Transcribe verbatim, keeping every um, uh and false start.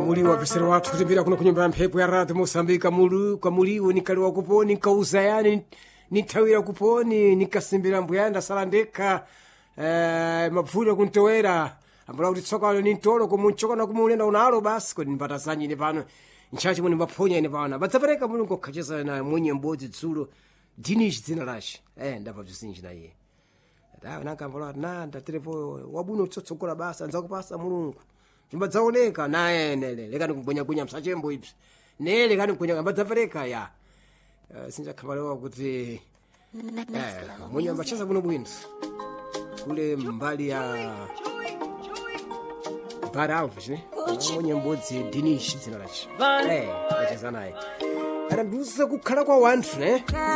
muli wapesera wathu kutimbira kuno kunyumba ya mphepo ya radio Mosambika mulu kwa muliwo nikaliwa kuponi nikauza yani nithawira kuponi nikasimbira mbuyanda sala ndekha eh mapfulo kuntowera ambula kuti tsoka ni ntolo kumunchoka na kumulenda unalo basi kodi mpata sanyi ne pano nchachi muni maphonya ne pano badzapereka mulungu okhacheza na mwenye mbodzi dzulo dinish dzina lashi eh ndapa bzisinji na iye da nakambula na ndaterepo wabuno tsotsokola basa nzakupasa mulungu chimbadzaoneka naye nele lekani kugonya gonya msachembo ibs nele lekani kugonya mbadzapereka ya uh, sinja khamalewa kuti eh mwenye mbacheza kuno bwino kule mbali ya Bara Alves ne mwenye mbodzi dinish dzina lachi eh acheza naye ana nduza kukhala kwa wanthu ne